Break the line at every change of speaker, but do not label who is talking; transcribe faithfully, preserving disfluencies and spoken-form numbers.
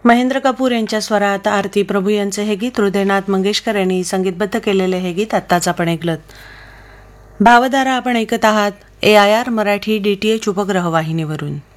महेंद्र कपूर यांच्या स्वरात आरती प्रभू यांचे हे गीत हृदयनाथ मंगेशकर यांनी संगीतबद्ध केलेले हे गीत आत्ताच आपण ऐकलत. भावधारा आपण ऐकत आहात ए I R Marathi D T H उपग्रह वाहिनीवरून.